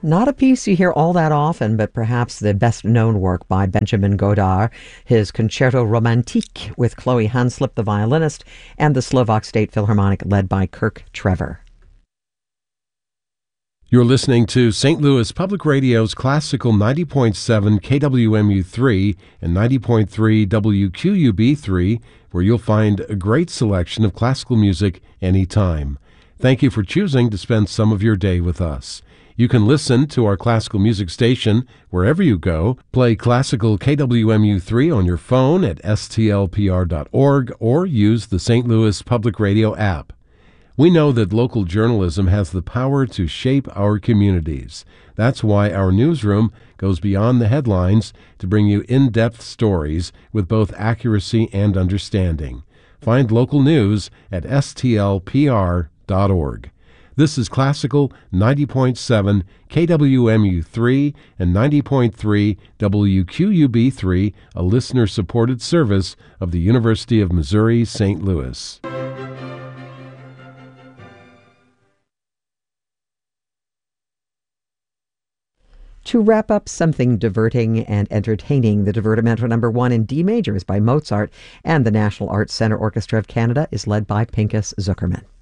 Not a piece you hear all that often, but perhaps the best-known work by Benjamin Godard, his Concerto Romantique with Chloe Hanslip, the violinist, and the Slovak State Philharmonic led by Kirk Trevor. You're listening to St. Louis Public Radio's Classical 90.7 KWMU3 and 90.3 WQUB3, where you'll find a great selection of classical music anytime. Thank you for choosing to spend some of your day with us. You can listen to our classical music station wherever you go. Play classical KWMU3 on your phone at stlpr.org or use the St. Louis Public Radio app. We know that local journalism has the power to shape our communities. That's why our newsroom goes beyond the headlines to bring you in-depth stories with both accuracy and understanding. Find local news at stlpr.org. This is Classical 90.7 KWMU3 and 90.3 WQUB3, a listener-supported service of the University of Missouri, St. Louis. To wrap up something diverting and entertaining, the Divertimento No. 1 in D major is by Mozart, and the National Arts Centre Orchestra of Canada is led by Pinchas Zukerman.